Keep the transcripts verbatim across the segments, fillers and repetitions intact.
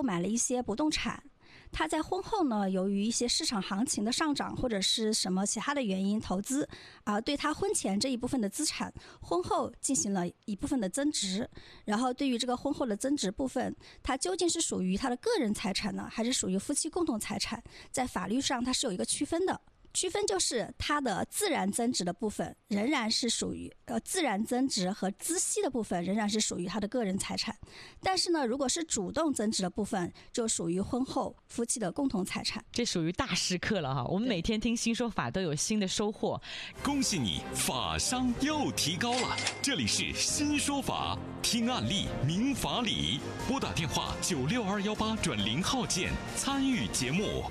购买了一些不动产，他在婚后呢，由于一些市场行情的上涨或者是什么其他的原因投资，而、呃、对他婚前这一部分的资产，婚后进行了一部分的增值。然后对于这个婚后的增值部分，它究竟是属于他的个人财产呢，还是属于夫妻共同财产，在法律上它是有一个区分的。区分就是它的自然增值的部分仍然是属于呃自然增值和孳息的部分仍然是属于他的个人财产，但是呢，如果是主动增值的部分，就属于婚后夫妻的共同财产。 这属于大师课了哈！我们每天听新说法都有新的收获。 恭喜你，法商又提高了！这里是新说法，听案例明法理，拨打电话九六二幺八转零号键参与节目。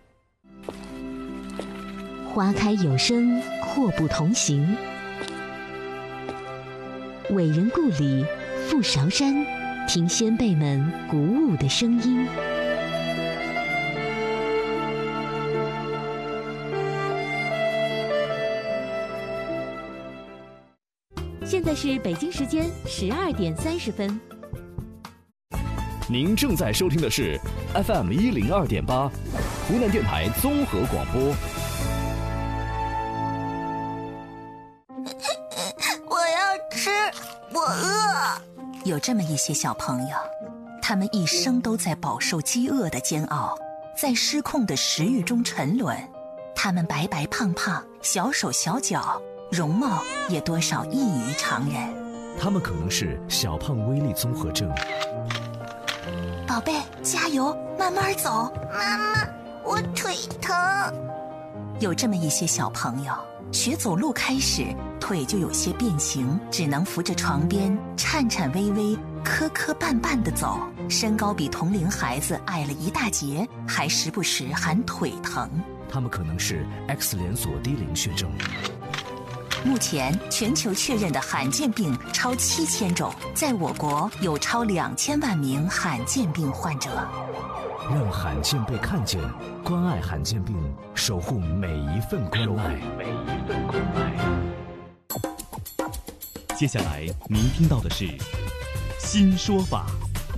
花开有声，祸不同行。伟人故里，富韶山，听先辈们鼓舞的声音。现在是北京时间十二点三十分。 您正在收听的是 F M 一零二点八，湖南电台综合广播。 有这么一些小朋友，他们一生都在饱受饥饿的煎熬，在失控的食欲中沉沦。他们白白胖胖，小手小脚，容貌也多少异于常人。 他们可能是小胖威力综合症。 宝贝，加油，慢慢走。 妈妈，我腿疼。 有这么一些小朋友，学走路开始腿就有些变形，只能扶着床边颤颤巍巍磕磕绊绊地走，身高比同龄孩子矮了一大截，还时不时喊腿疼。 他们可能是 X 连锁低龄血症。 目前全球确认的罕见病超七千种，在我国有超两千万名罕见病患者。 让罕见被看见，关爱罕见病，守护每一份关爱。 每一份关爱。 接下来您听到的是新说法。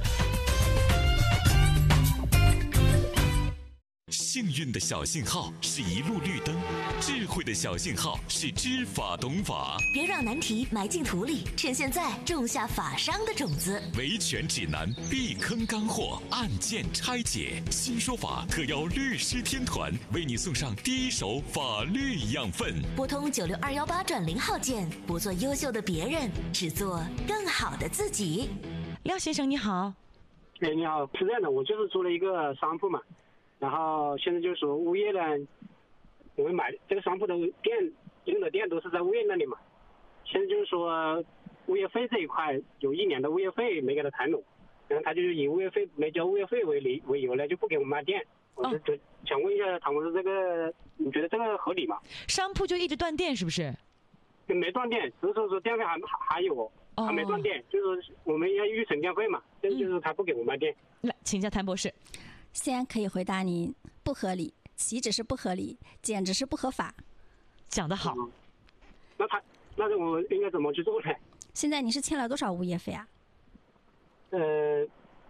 幸运的小信号是一路绿灯，智慧的小信号是知法懂法。 别让难题埋进土里，趁现在种下法商的种子。 维权指南，避坑干货，案件拆解。新说法特邀律师天团为你送上第一手法律养分。 拨通九六二幺八转零号键，不做优秀的别人，只做更好的自己。 廖先生你好。 哎，你好，是这样的，我就是租了一个商铺嘛。然后现在就是说物业呢，我们买这个商铺的店用的店都是在物业那里嘛。现在就是说物业费这一块有一年的物业费没给他谈拢，然后他就以物业费没交物业费为理为由呢，就不给我们卖店。我就就想问一下唐博士，这个你觉得这个合理吗？ 商铺就一直断电是不是？ 没断电，只是说说电费还还还有，还没断电，就是说我们要预存电费嘛，这就是他不给我们卖店。 来，请教谭博士。 先可以回答您，不合理，岂止是不合理，简直是不合法。 讲得好。 嗯、那他，那我应该怎么去做呢？ 现在你是欠了多少物业费啊？ 呃，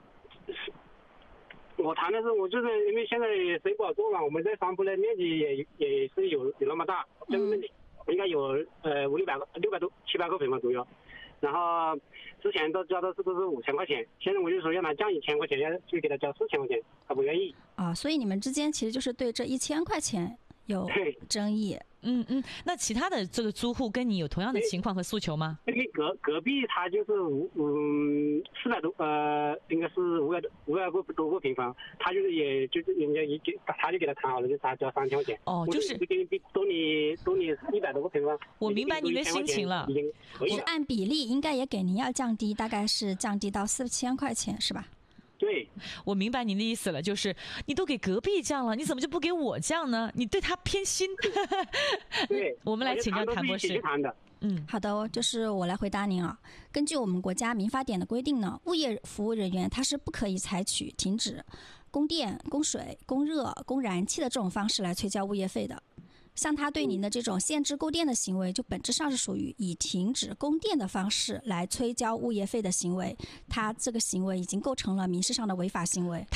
我谈的是，我就是因为现在谁不好做嘛，我们这商铺的面积也也是有有那么大，这个面积应该有呃五六百个六百多七百个平方左右。然后之前都交的是都是五千块钱，现在我就说让他降一千块钱，就给他交四千块钱，他不愿意。 啊，所以你们之间其实就是对这一千块钱有争议。 嗯嗯，那其他的这个租户跟你有同样的情况和诉求吗？ 那个隔隔壁他就是五嗯四百多呃，应该是五百多五百个多个平方，他就是也就是人家一给他就给他谈好了，就他交三千块钱。 哦，就是给你多你多你一百多个平方。 我明白您的心情了。 是按比例应该也给您要降低，大概是降低到四千块钱是吧？ 对， 我明白您的意思了，就是你都给隔壁降了，你怎么就不给我降呢？你对他偏心。 对， 我们来请教谭博士。 嗯，好的，就是我来回答您啊。根据我们国家民法典的规定呢，物业服务人员他是不可以采取停止供电、供水、供热、供燃气的这种方式来催交物业费的。像他对您的这种限制购电的行为，就本质上是属于以停止供电的方式来催交物业费的行为，他这个行为已经构成了民事上的违法行为。